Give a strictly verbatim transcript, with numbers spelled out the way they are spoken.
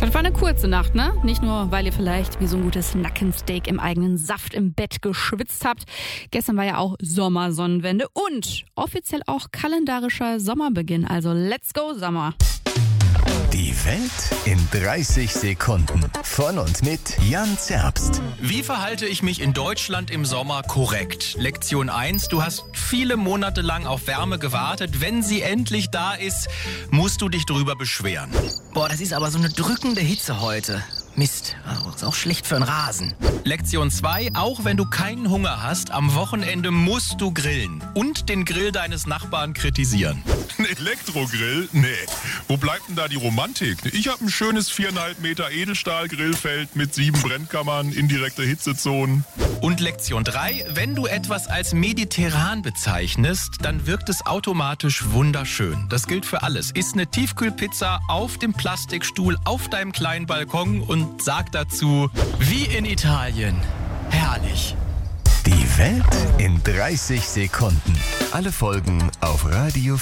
Das war eine kurze Nacht, ne? Nicht nur, weil ihr vielleicht wie so ein gutes Nackensteak im eigenen Saft im Bett geschwitzt habt. Gestern war ja auch Sommersonnenwende und offiziell auch kalendarischer Sommerbeginn. Also let's go Sommer. Die Welt in dreißig Sekunden. Von und mit Jan Zerbst. Wie verhalte ich mich in Deutschland im Sommer korrekt? Lektion eins. Du hast viele Monate lang auf Wärme gewartet. Wenn sie endlich da ist, musst du dich drüber beschweren. Boah, das ist aber so eine drückende Hitze heute. Mist, oh, ist auch schlecht für den Rasen. Lektion zwei. Auch wenn du keinen Hunger hast, am Wochenende musst du grillen und den Grill deines Nachbarn kritisieren. Ein Elektrogrill? Nee. Wo bleibt denn da die Romantik? Ich habe ein schönes viereinhalb Meter Edelstahl-Grillfeld mit sieben Brennkammern, indirekte Hitzezonen. Und Lektion drei. Wenn du etwas als mediterran bezeichnest, dann wirkt es automatisch wunderschön. Das gilt für alles. Iss eine Tiefkühlpizza auf dem Plastikstuhl auf deinem kleinen Balkon und sag dazu, wie in Italien. Herrlich. Die Welt in dreißig Sekunden. Alle Folgen auf Radio